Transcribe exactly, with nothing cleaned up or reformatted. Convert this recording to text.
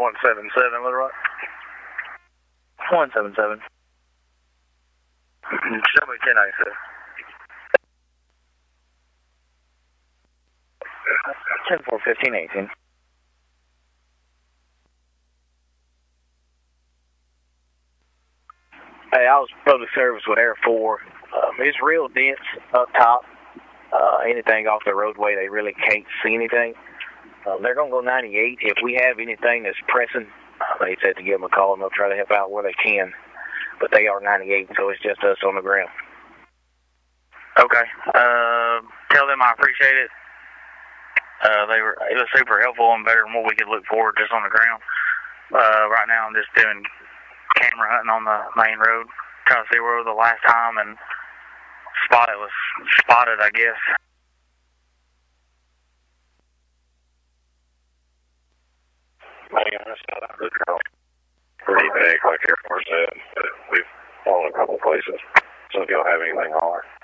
one seven seven, Little Rock. one seven seven. Show me ten ninety-seven. ten four fifteen eighteen. Hey, I was public service with Air four. Um, it's real dense up top. Uh, anything off the roadway, they really can't see anything. Um, they're going to go ninety-eight. If we have anything that's pressing, uh, they said to give them a call and they'll try to help out where they can. But they are ninety-eight, so it's just us on the ground. Okay. Uh, tell them I appreciate it. Uh, they were it was super helpful and better than what we could look for just on the ground. Uh, right now I'm just doing camera hunting on the main road, trying to see where we were the last time and spot it was spotted, I guess. Man, it's not pretty big, like Air Force said, but we've fallen a couple places. So if y'all have anything, holler.